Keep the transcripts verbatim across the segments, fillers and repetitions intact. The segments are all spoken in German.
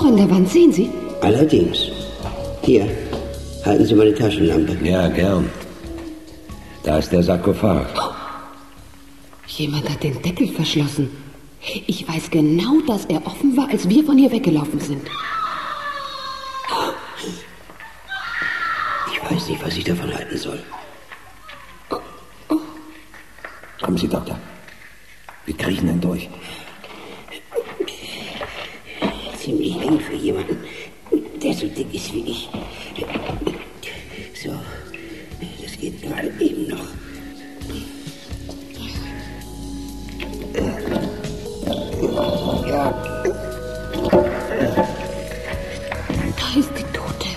in der Wand, sehen Sie? Allerdings. Hier, halten Sie meine Taschenlampe. Ja, gern. Da ist der Sarkophag. Oh. Jemand hat den Deckel verschlossen. Ich weiß genau, dass er offen war, als wir von hier weggelaufen sind. Ich weiß nicht, was ich davon halten soll. Oh. Oh. Kommen Sie, Doktor. Wir kriechen ihn durch. Ziemlich eng für jemanden, der so dick ist wie ich. So, das geht gerade eben noch. Ja. Da ist die Tote.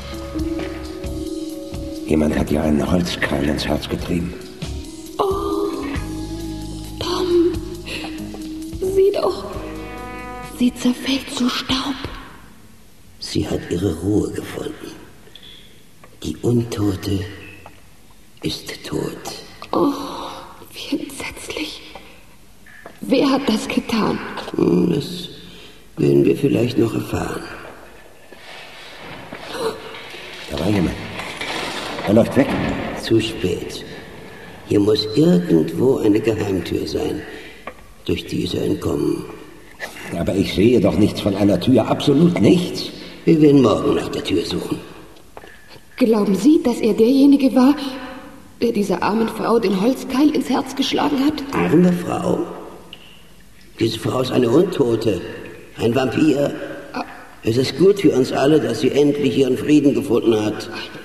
Jemand hat ihr einen Holzkeil ins Herz getrieben. Oh, Tom, sieh doch. Sie zerfällt zu Staub. Sie hat ihre Ruhe gefunden. Die Untote ist tot. Oh, wie entsetzlich. Wer hat das getan? Das werden wir vielleicht noch erfahren. Da war jemand. Er läuft weg. Zu spät. Hier muss irgendwo eine Geheimtür sein, durch die ist er entkommen. Aber ich sehe doch nichts von einer Tür, absolut nichts. Wir werden morgen nach der Tür suchen. Glauben Sie, dass er derjenige war, der dieser armen Frau den Holzkeil ins Herz geschlagen hat? Arme Frau? Diese Frau ist eine Untote, ein Vampir. Es ist gut für uns alle, dass sie endlich ihren Frieden gefunden hat. Ein